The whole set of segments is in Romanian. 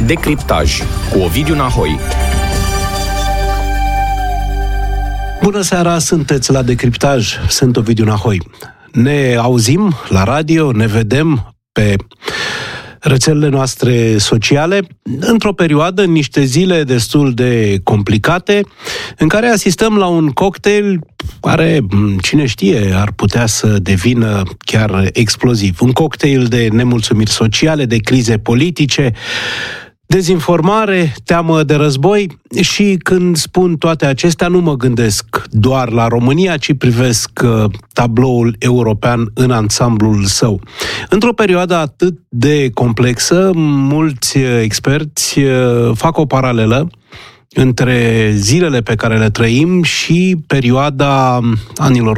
Decriptaj cu Ovidiu Nahoi. Bună seara, sunteți la Decriptaj, sunt Ovidiu Nahoi. Ne auzim la radio, ne vedem pe rețelele noastre sociale într-o perioadă, în niște zile destul de complicate, în care asistăm la un cocktail care, cine știe, ar putea să devină chiar exploziv. Un cocktail de nemulțumiri sociale, de crize politice, dezinformare, teamă de război și când spun toate acestea nu mă gândesc doar la România, ci privesc tabloul european în ansamblul său. Într-o perioadă atât de complexă, mulți experți fac o paralelă între zilele pe care le trăim și perioada anilor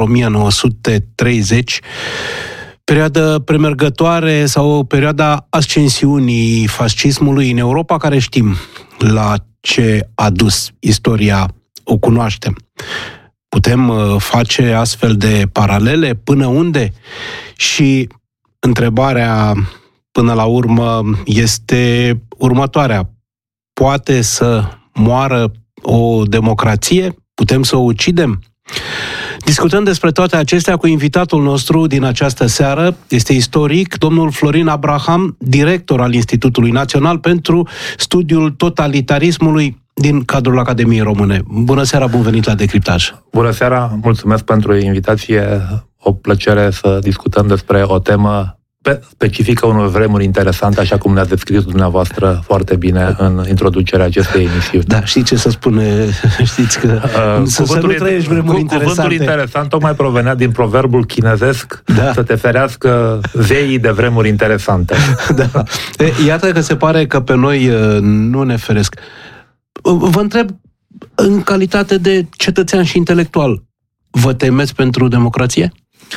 1930, perioada premergătoare sau perioada ascensiunii fascismului în Europa, care știm la ce a dus. Istoria o cunoaștem. Putem face astfel de paralele? Până unde? Și întrebarea până la urmă este următoarea. Poate să moară o democrație? Putem să o ucidem? Discutăm despre toate acestea cu invitatul nostru din această seară. Este istoric, domnul Florin Abraham, director al Institutului Național pentru Studiul Totalitarismului din cadrul Academiei Române. Bună seara, bun venit la Decriptaj. Bună seara, mulțumesc pentru invitație. O plăcere să discutăm despre o temă specifică unor vremuri interesante, așa cum ne-ați descris dumneavoastră foarte bine în introducerea acestei emisiuni. Da, știi ce să spune? Știți că să nu trăiești vremuri interesante. Cuvântul interesant tocmai provenea din proverbul chinezesc, da. Să te ferească zeii de vremuri interesante. Da. Iată că se pare că pe noi nu ne feresc. Vă întreb, în calitate de cetățean și intelectual, vă temeți pentru democrație?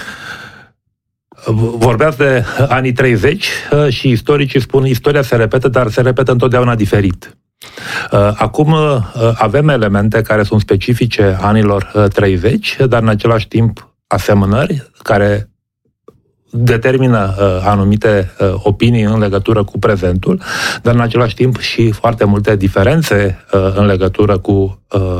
Vorbeați de anii 30 și istoricii spun istoria se repetă, dar se repetă întotdeauna diferit. Acum avem elemente care sunt specifice anilor 30, dar în același timp asemănări care determină anumite opinii în legătură cu prezentul, dar în același timp și foarte multe diferențe în legătură cu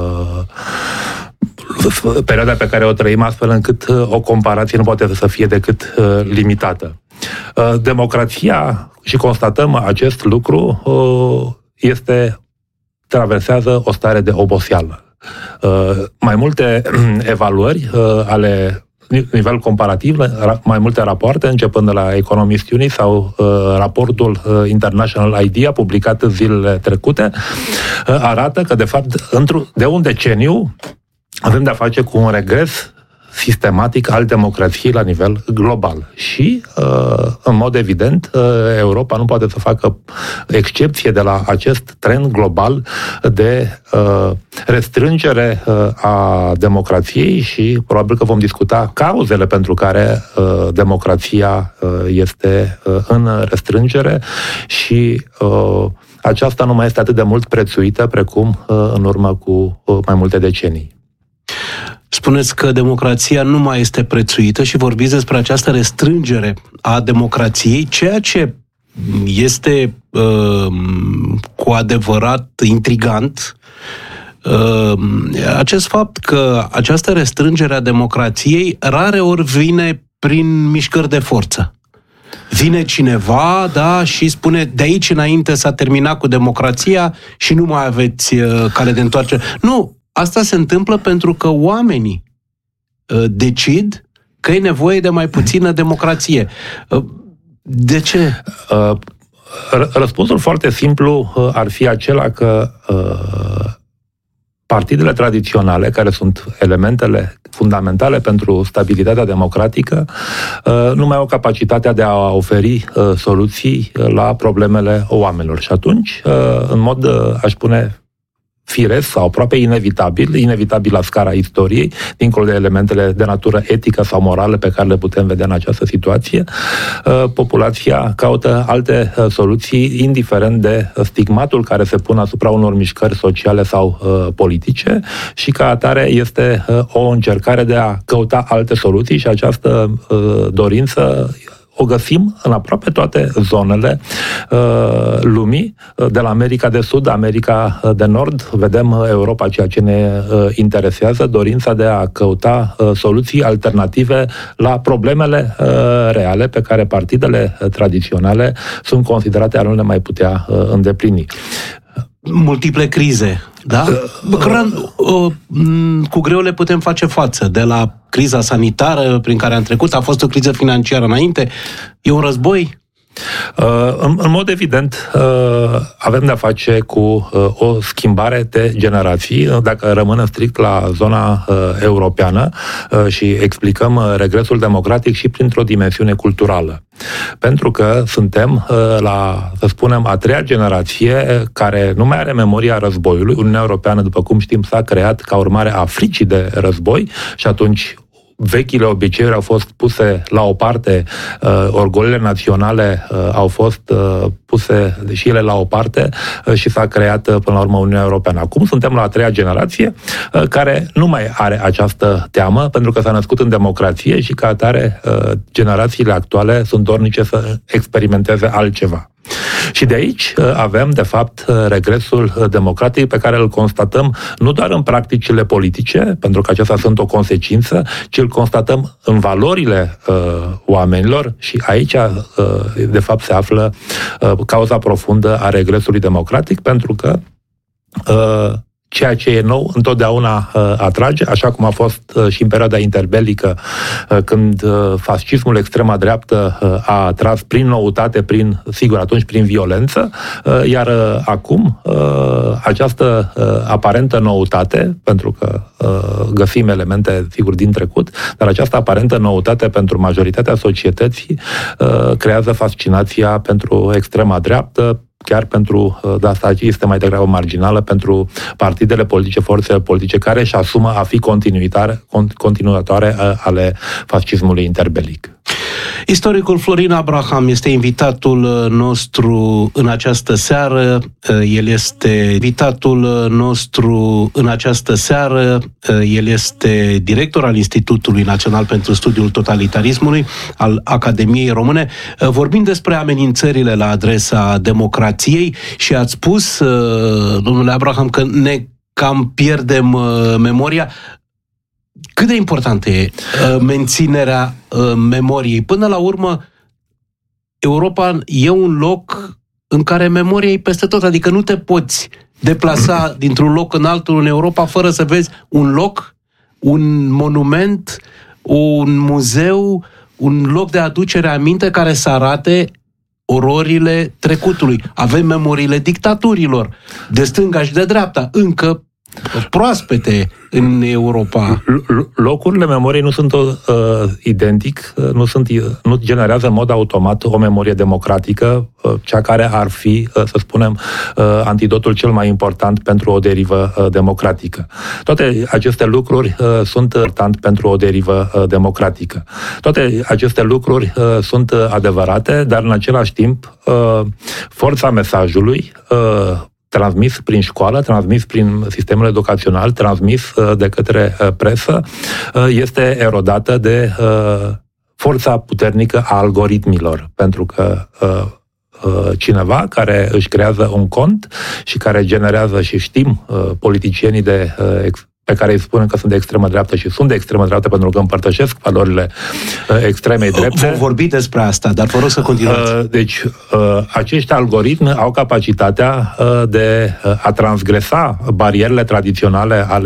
perioada pe care o trăim, astfel încât o comparație nu poate să fie decât limitată. Democrația, și constatăm acest lucru, traversează o stare de oboseală. Mai multe evaluări ale nivel comparativ, mai multe rapoarte, începând de la Economist Unit sau raportul International IDEA, publicat în zilele trecute, arată că, de fapt, de un deceniu avem de-a face cu un regres sistematic al democrației la nivel global. Și, în mod evident, Europa nu poate să facă excepție de la acest trend global de restrângere a democrației și probabil că vom discuta cauzele pentru care democrația este în restrângere și aceasta nu mai este atât de mult prețuită precum în urmă cu mai multe decenii. Spuneți că democrația nu mai este prețuită și vorbiți despre această restrângere a democrației, ceea ce este cu adevărat intrigant, acest fapt că această restrângere a democrației rareori vine prin mișcări de forță. Vine cineva, da, și spune de aici înainte s-a terminat cu democrația și nu mai aveți cale de întoarcere. Nu! Asta se întâmplă pentru că oamenii decid că e nevoie de mai puțină democrație. De ce? Răspunsul foarte simplu ar fi acela că partidele tradiționale, care sunt elementele fundamentale pentru stabilitatea democratică, nu mai au capacitatea de a oferi soluții la problemele oamenilor. Și atunci, în mod, aș spune, firesc sau aproape inevitabil la scara istoriei, dincolo de elementele de natură etică sau morală pe care le putem vedea în această situație, populația caută alte soluții, indiferent de stigmatul care se pune asupra unor mișcări sociale sau politice, și ca atare este o încercare de a căuta alte soluții și această dorință o găsim în aproape toate zonele lumii, de la America de Sud, America de Nord, vedem Europa, ceea ce ne interesează, dorința de a căuta soluții alternative la problemele reale pe care partidele tradiționale sunt considerate a nu le mai putea îndeplini. Multiple crize, da? Cu greu le putem face față. De la criza sanitară prin care am trecut, a fost o criză financiară înainte, e un război? În mod evident, avem de-a face cu o schimbare de generații, dacă rămânem strict la zona europeană și explicăm regresul democratic și printr-o dimensiune culturală. Pentru că suntem la, să spunem, a treia generație care nu mai are memoria războiului. Uniunea Europeană, după cum știm, s-a creat ca urmare a fricii de război și atunci vechile obiceiuri au fost puse la o parte, orgoliile naționale au fost puse și ele la o parte și s-a creat până la urmă Uniunea Europeană. Acum suntem la a treia generație care nu mai are această teamă pentru că s-a născut în democrație și ca atare generațiile actuale sunt dornice să experimenteze altceva. Și de aici avem, de fapt, regresul democratic pe care îl constatăm nu doar în practicile politice, pentru că acestea sunt o consecință, ci îl constatăm în valorile oamenilor și aici, de fapt, se află cauza profundă a regresului democratic, pentru că ceea ce e nou întotdeauna atrage, așa cum a fost și în perioada interbelică, când fascismul, extrema dreaptă, a atras prin noutate, sigur, atunci prin violență, iar acum această aparentă noutate, pentru că găsim elemente, sigur, din trecut, dar această aparentă noutate pentru majoritatea societății creează fascinația pentru extrema dreaptă, chiar pentru, asta este mai degrabă marginală, pentru partidele politice, forțele politice care își asumă a fi continuatoare ale fascismului interbelic. Istoricul Florin Abraham este invitatul nostru în această seară. El este El este director al Institutului Național pentru Studiul Totalitarismului, al Academiei Române. Vorbim despre amenințările la adresa democrației și ați spus, domnule Abraham, că ne cam pierdem memoria. Cât de importantă e menținerea memoriei? Până la urmă, Europa e un loc în care memoria e peste tot, adică nu te poți deplasa dintr-un loc în altul în Europa fără să vezi un loc, un monument, un muzeu, un loc de aducere aminte care să arate ororile trecutului. Avem memoriile dictaturilor, de stânga și de dreapta, încă proaspete în Europa. Locurile memoriei nu sunt identic, nu generează în mod automat o memorie democratică, cea care ar fi, să spunem, antidotul cel mai important pentru o derivă democratică. Toate aceste lucruri sunt importante pentru o derivă democratică. Toate aceste lucruri sunt adevărate, dar în același timp forța mesajului transmis prin școală, transmis prin sistemul educațional, transmis de către presă, este erodată de forța puternică a algoritmilor, pentru că cineva care își creează un cont și care generează, și știm, politicienii pe care îi spunem că sunt de extremă dreaptă și sunt de extremă dreaptă pentru că împărtășesc valorile extremei drepte. Vom vorbi despre asta, dar vă rog să continuați. Deci, acești algoritmi au capacitatea de a transgresa barierele tradiționale ale